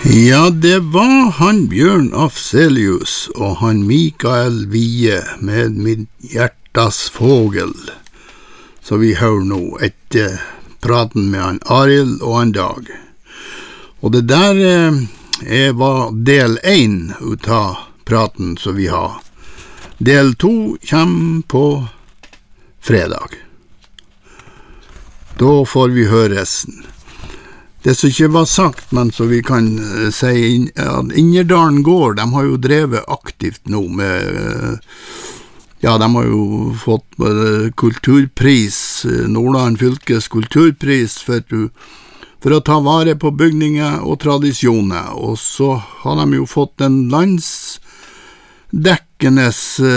Ja, det var han Bjørn Afzelius og han Mikael Wiehe med Mitt hjertas fågel. Så vi hører nå etter praten med han Arild og han Dag. Og det der var del 1 ut av praten som vi har. Del 2 kommer på fredag. Da får vi høre resten. Det som ikke var sagt, men så vi kan si at Innerdalen gård, de har jo drevet aktivt nå med, ja, de har jo fått kulturpris, Nordland fylkes kulturpris for å ta vare på bygninger og tradisjoner, og så har de jo fått en landsdekkende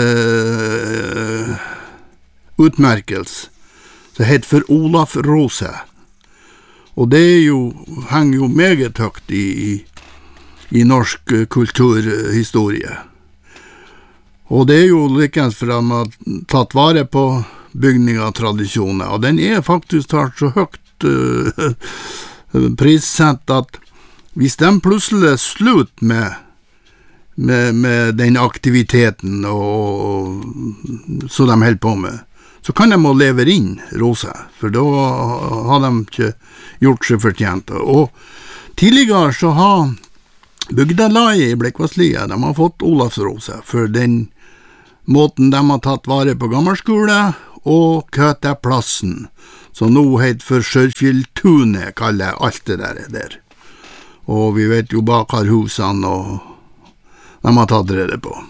utmerkelse, som heter for Olaf Rose. Og det henger jo meget høyt i norsk kulturhistorie. Og det jo likens for at man har tatt vare på bygninger og tradisjoner, og den faktisk tatt så høyt prissett at hvis de plutselig slutter med den aktiviteten og så de holder på med, så kan de må levere inn Rose, for da har de ikke gjort seg fortjent. Og tidligere så har bygdelaget i Blekkvasslia, de har fått Olafs Rose for den måten de har tatt vare på gammelskole og køte plassen, som nå heter for Sørfjelltunet, kaller alt det der. Og vi vet jo bakarhusene og de har tatt rede på.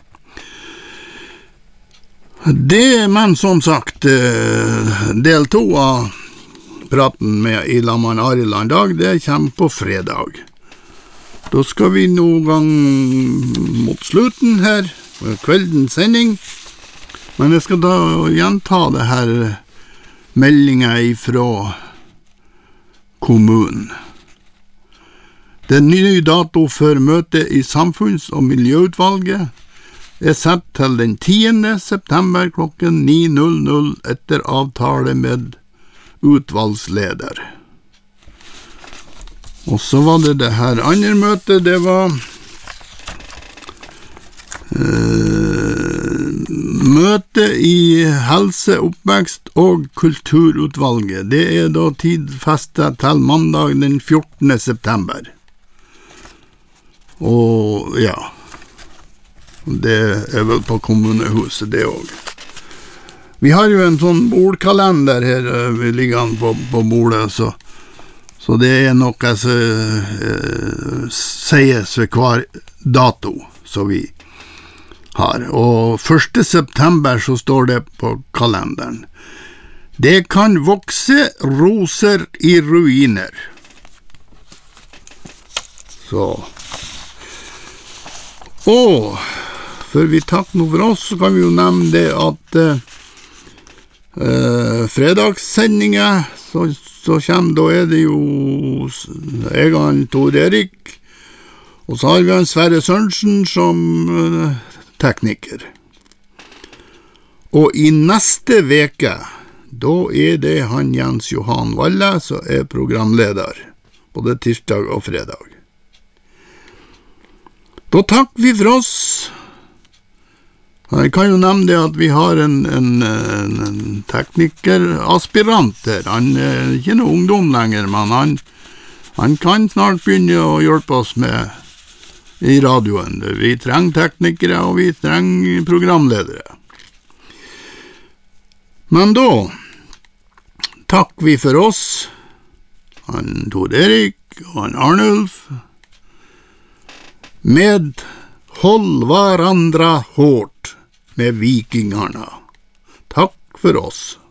Det, men som sagt, del 2 av praten med Ilaman Arild og Dag, det kommer på fredag. Da skal vi noen gang mot slutten her, kveldens sending, men jeg skal da gjenta det her meldingen fra kommunen. Det nye dato for møte i Samfunns- og miljøutvalget satt til den 10. september klokken 9:00 etter avtale med utvalgsleder. Og så var det her andre møtet, det var møte i helse-, oppvekst- og kulturutvalget. Det da tidfestet til mandag den 14. september. Og ja, det vel på kommunehuset det også. Vi har jo en sånn bordkalender her, vi ligger på bordet, så det noe som sies ved hver dato som vi har. Og 1. september så står det på kalenderen. Det kan vokse roser i ruiner. Så. Og før vi takker noe for oss, så kan vi jo nevne det at fredagssendingen, så kommer, da det jo jeg og han Tor Erik, og så har vi han Sverre Sørensen som tekniker. Og i neste veke, da det han Jens Johan Valle som programleder, både tirsdag og fredag. Da takker vi for oss. Jeg kan jo nevne det at vi har en teknikeraspirant her. Han ikke noe ungdom lenger, men han kan snart begynne å hjelpe oss med i radioen. Vi trenger teknikere, og vi trenger programledere. Men da takker vi for oss, han Tor Erik og han Arnulf, med hold hverandre hårt med vikingarna. Takk for oss.